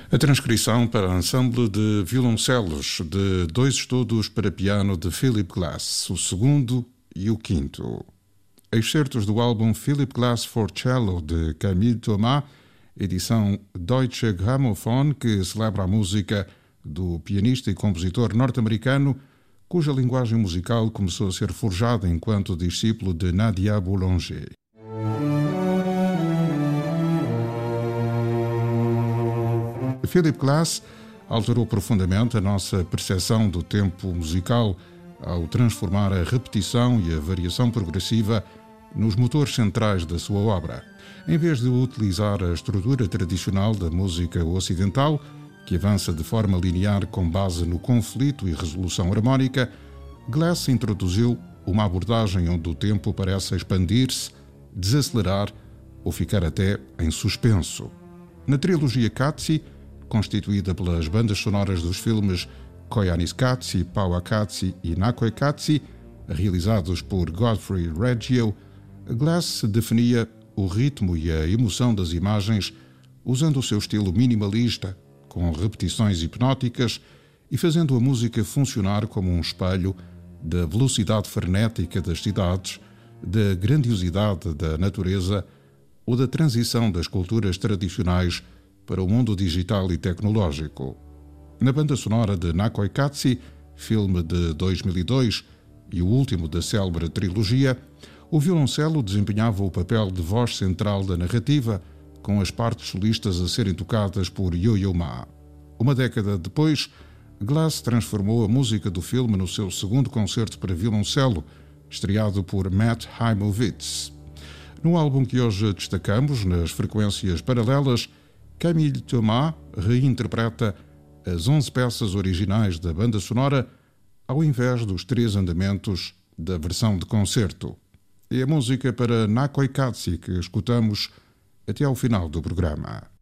A transcrição para ensemble de violoncelos de dois estudos para piano de Philip Glass, o segundo e o quinto. Excertos do álbum Philip Glass for Cello de Camille Thomas, edição Deutsche Grammophon, que celebra a música do pianista e compositor norte-americano, cuja linguagem musical começou a ser forjada enquanto discípulo de Nadia Boulanger. Philip Glass alterou profundamente a nossa percepção do tempo musical ao transformar a repetição e a variação progressiva nos motores centrais da sua obra. Em vez de utilizar a estrutura tradicional da música ocidental, que avança de forma linear com base no conflito e resolução harmónica, Glass introduziu uma abordagem onde o tempo parece expandir-se, desacelerar ou ficar até em suspenso. Na trilogia Qatsi, constituída pelas bandas sonoras dos filmes Koyaanisqatsi, Pauakatsi e Nakoekatsi, realizados por Godfrey Reggio, Glass definia o ritmo e a emoção das imagens usando o seu estilo minimalista, com repetições hipnóticas e fazendo a música funcionar como um espelho da velocidade frenética das cidades, da grandiosidade da natureza ou da transição das culturas tradicionais para o mundo digital e tecnológico. Na banda sonora de Nakoekatsi, filme de 2002 e o último da célebre trilogia, o violoncelo desempenhava o papel de voz central da narrativa, com as partes solistas a serem tocadas por Yo-Yo Ma. Uma década depois, Glass transformou a música do filme no seu segundo concerto para violoncelo, estreado por Matt Himowitz. No álbum que hoje destacamos, nas frequências paralelas, Camille Thomas reinterpreta as 11 peças originais da banda sonora ao invés dos 3 andamentos da versão de concerto. É a música para Nakoekatsi que escutamos até ao final do programa.